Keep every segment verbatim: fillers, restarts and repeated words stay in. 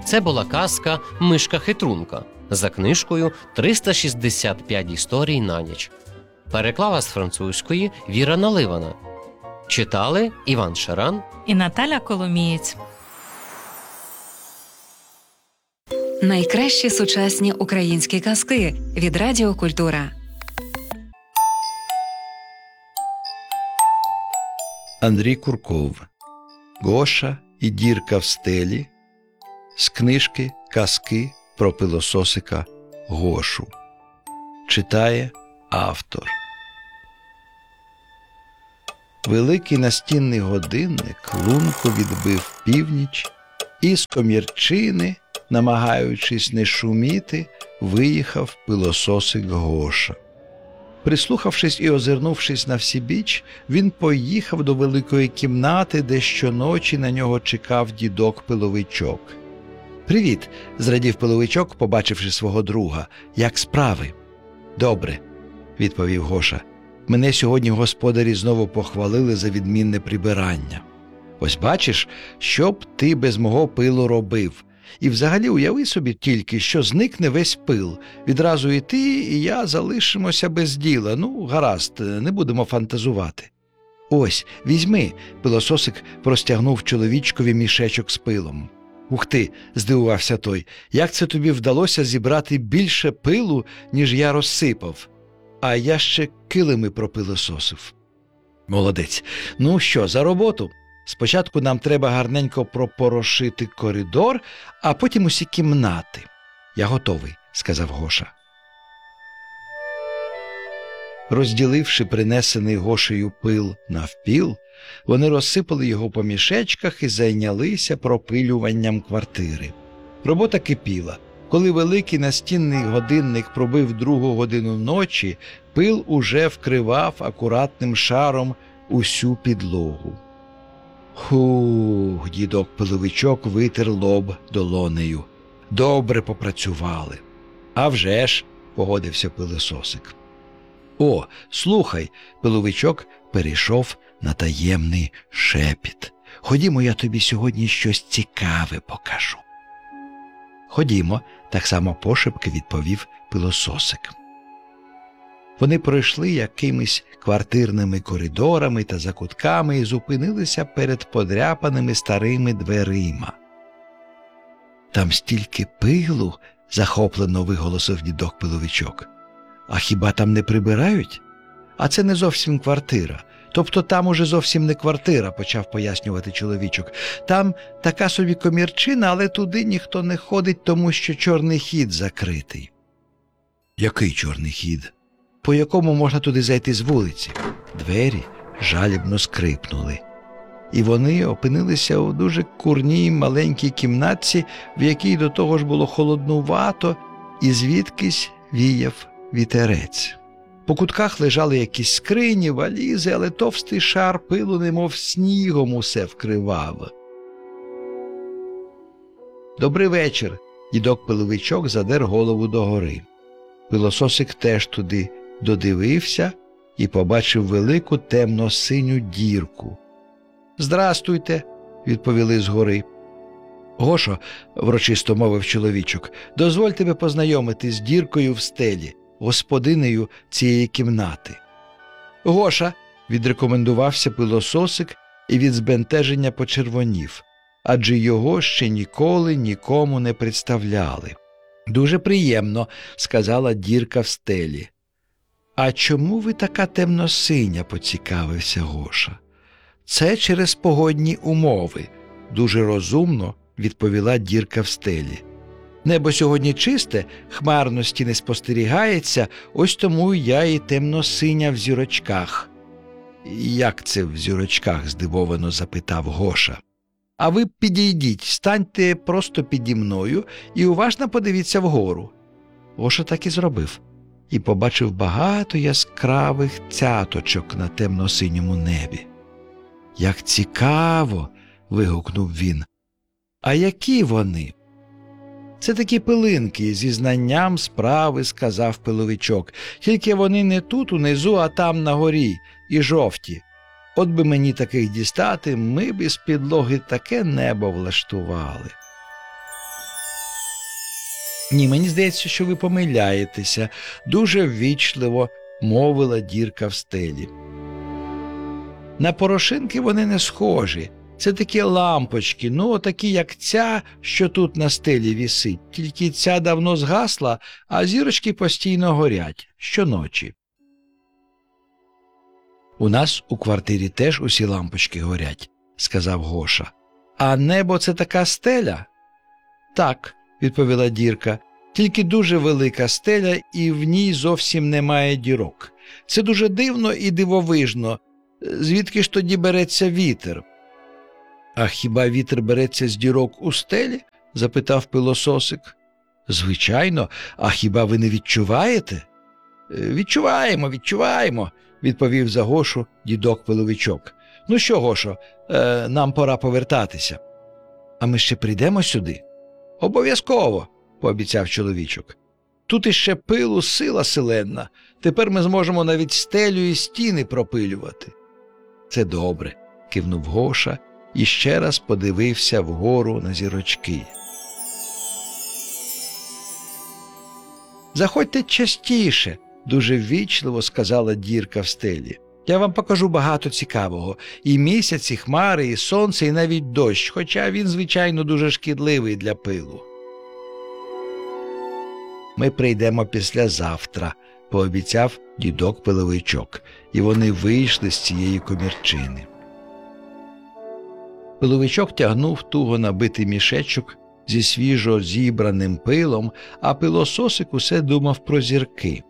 Це була казка «Мишка-хитрунка» за книжкою «триста шістдесят п'ять історій на ніч». Переклала з французької Віра Наливана. Читали Іван Шаран і Наталя Коломієць. Найкращі сучасні українські казки від Радіо Культура. Андрій Курков. Гоша і дірка в стелі. З книжки «Казки про пилососика Гошу». Читає автор. Великий настінний годинник лунко відбив північ, і з комірчини, намагаючись не шуміти, виїхав пилососик Гоша. Прислухавшись і озирнувшись на всібіч, він поїхав до великої кімнати, де щоночі на нього чекав дідок-пиловичок. «Привіт!» – зрадів пиловичок, побачивши свого друга. «Як справи?» «Добре», – відповів Гоша. «Мене сьогодні господарі знову похвалили за відмінне прибирання. Ось бачиш, що б ти без мого пилу робив. І взагалі уяви собі тільки, що зникне весь пил. Відразу і ти, і я залишимося без діла. Ну, гаразд, не будемо фантазувати». «Ось, візьми», – пилососик простягнув чоловічкові мішечок з пилом. «Ух ти!» – здивувався той. «Як це тобі вдалося зібрати більше пилу, ніж я розсипав? А я ще килими пропилососив». «Молодець! Ну що, за роботу? Спочатку нам треба гарненько пропорошити коридор, а потім усі кімнати». «Я готовий», – сказав Гоша. Розділивши принесений Гошею пил навпіл, вони розсипали його по мішечках і зайнялися пропилюванням квартири. Робота кипіла. Коли великий настінний годинник пробив другу годину ночі, пил уже вкривав акуратним шаром усю підлогу. «Хух!» – дідок-пиловичок витер лоб долонею. «Добре попрацювали». «А вже ж!» – погодився пилососик. «О, слухай!» – пиловичок перейшов на таємний шепіт. «Ходімо, я тобі сьогодні щось цікаве покажу». «Ходімо», – так само пошепки відповів пилососик. Вони пройшли якимись квартирними коридорами та закутками і зупинилися перед подряпаними старими дверима. «Там стільки пилу!» – захоплено виголосив дідок-пиловичок. «А хіба там не прибирають? А це не зовсім квартира. Тобто там уже зовсім не квартира», – почав пояснювати чоловічок. «Там така собі комірчина, але туди ніхто не ходить, тому що чорний хід закритий». «Який чорний хід? По якому можна туди зайти з вулиці?» Двері жалібно скрипнули. І вони опинилися у дуже курній маленькій кімнатці, в якій до того ж було холоднувато, і звідкись віяв вітерець. По кутках лежали якісь скрині, валізи, але товстий шар пилу немов снігом усе вкривав. «Добрий вечір!» – дідок-пиловичок задер голову догори. Пилососик теж туди додивився і побачив велику темно-синю дірку. «Здрастуйте!» – відповіли згори. «Гошо», – врочисто мовив чоловічок, – «дозволь тебе познайомити з діркою в стелі, господинею цієї кімнати». «Гоша», – відрекомендувався пилососик і від збентеження почервонів, адже його ще ніколи нікому не представляли. «Дуже приємно», – сказала дірка в стелі. «А чому ви така темно-синя?» – поцікавився Гоша. «Це через погодні умови», – дуже розумно відповіла дірка в стелі. «Небо сьогодні чисте, хмарності не спостерігається, ось тому я і темно-синя в зірочках». «Як це в зірочках?» – здивовано запитав Гоша. «А ви підійдіть, станьте просто піді мною і уважно подивіться вгору». Гоша так і зробив. І побачив багато яскравих цяточок на темно-синьому небі. «Як цікаво!» – вигукнув він. «А які вони?» «Це такі пилинки зі знанням справи», – сказав пиловичок. «Тільки вони не тут унизу, а там на горі, і жовті. От би мені таких дістати, ми б із підлоги таке небо влаштували». Ні, мені здається, що ви помиляєтеся, дуже ввічливо мовила дірка в стелі. На порошинки вони не схожі. Це такі лампочки, ну, такі, як ця, що тут на стелі вісить. Тільки ця давно згасла, а зірочки постійно горять, щоночі. У нас у квартирі теж усі лампочки горять, сказав Гоша. А небо – це така стеля? Так, відповіла дірка, тільки дуже велика стеля і в ній зовсім немає дірок. Це дуже дивно і дивовижно. Звідки ж тоді береться вітер? А хіба вітер береться з дірок у стелі? Запитав пилососик. Звичайно, а хіба ви не відчуваєте? Відчуваємо, відчуваємо, відповів за Гошу дідок Пиловичок. Ну що, Гошо, е, нам пора повертатися. А ми ще прийдемо сюди? Обов'язково, пообіцяв чоловічок. Тут іще пилу сила селенна. Тепер ми зможемо навіть стелю і стіни пропилювати. Це добре, кивнув Гоша і ще раз подивився вгору на зірочки. Заходьте частіше, дуже ввічливо сказала дірка в стелі. Я вам покажу багато цікавого. І місяць, і хмари, і сонце, і навіть дощ, хоча він, звичайно, дуже шкідливий для пилу. Ми прийдемо післязавтра, пообіцяв дідок Пиловичок, і вони вийшли з цієї комірчини. Пиловичок тягнув туго набитий мішечок зі свіжо зібраним пилом, а пилососик усе думав про зірки.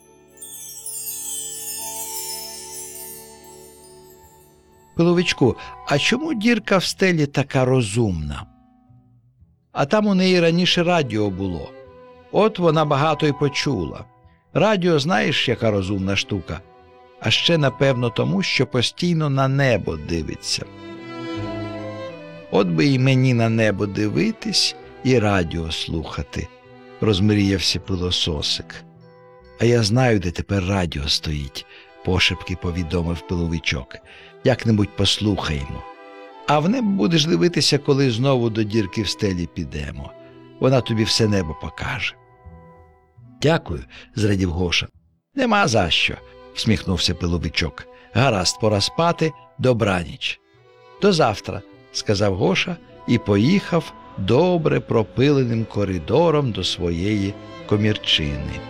Пиловичку, а чому дірка в стелі така розумна? А там у неї раніше радіо було. От вона багато й почула. Радіо, знаєш, яка розумна штука? А ще, напевно, тому, що постійно на небо дивиться. От би і мені на небо дивитись і радіо слухати, розмріявся пилососик. А я знаю, де тепер радіо стоїть, пошепки повідомив Пиловичок. Як-небудь послухаємо. А в небо будеш дивитися, коли знову до дірки в стелі підемо. Вона тобі все небо покаже. Дякую, зрадів Гоша. Нема за що, всміхнувся Пиловичок. Гаразд, пора спати, добраніч. До завтра, сказав Гоша і поїхав добре пропиленим коридором до своєї комірчини.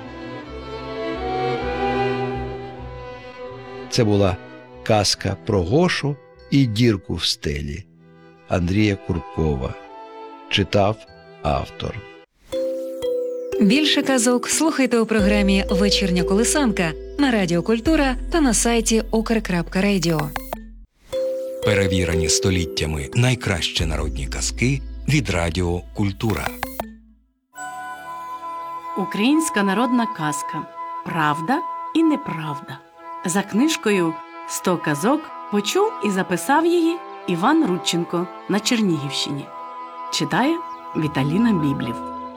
Це була казка про Гошу і дірку в стелі Андрія Куркова. Читав автор. Більше казок слухайте у програмі «Вечірня колисанка» на Радіо Культура та на сайті укр крапка радіо. Перевірені століттями найкращі народні казки від Радіо Культура. Українська народна казка «Правда і неправда». За книжкою «Сто казок» почув і записав її Іван Рудченко на Чернігівщині. Читає Віталіна Біблів.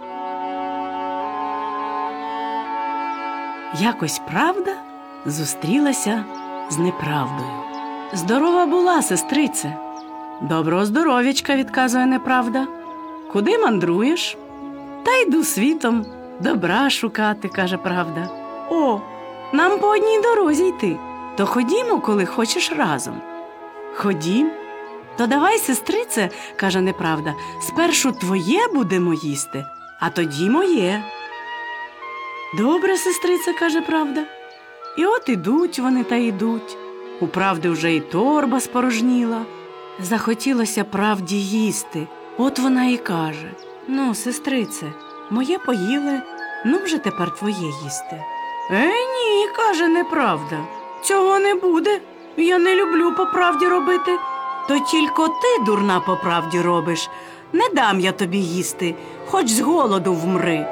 Якось правда зустрілася з неправдою. «Здорова була, сестрице». «Доброго здоров'ячка», – відказує неправда. «Куди мандруєш?» «Та йду світом, добра шукати», – каже правда. «О, нам по одній дорозі йти, то ходімо, коли хочеш, разом». «Ходім». «То давай, сестрице», – каже неправда, – «спершу твоє будемо їсти, а тоді моє». «Добре, сестрице», – каже правда. І от ідуть вони та йдуть. У правди вже і торба спорожніла. Захотілося правді їсти. От вона і каже: «Ну, сестрице, моє поїли, ну вже тепер твоє їсти». «Е, ні», – каже неправда, – «цього не буде, я не люблю по правді робити». «То тільки ти, дурна, по правді робиш, не дам я тобі їсти, хоч з голоду вмри».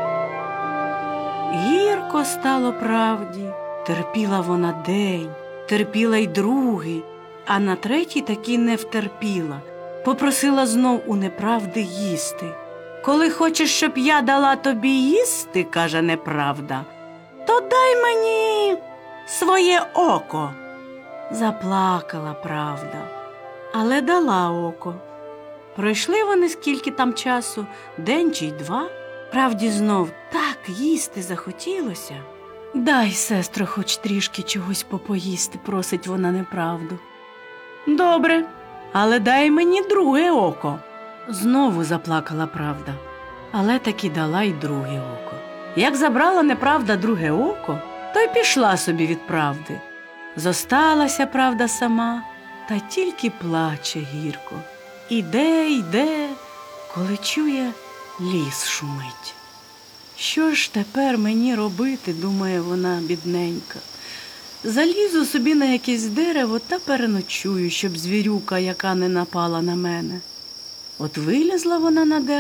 Гірко стало правді, терпіла вона день, терпіла й другий, а на третій таки не втерпіла, попросила знов у неправди їсти. «Коли хочеш, щоб я дала тобі їсти, – каже неправда, – то дай мені своє око». Заплакала правда, але дала око. Пройшли вони скільки там часу, день чи й два, Правді знов так їсти захотілося. Дай, сестро, хоч трішки чогось попоїсти, просить вона неправду. Добре, але дай мені друге око. Знову заплакала правда, але таки дала й друге око. Як забрала неправда друге око, то й пішла собі від правди. Зосталася правда сама, та тільки плаче гірко. Іде, йде, коли чує, ліс шумить. Що ж тепер мені робити, думає вона, бідненька. Залізу собі на якесь дерево та переночую, щоб звірюка, яка не напала на мене. От вилізла вона на дерево,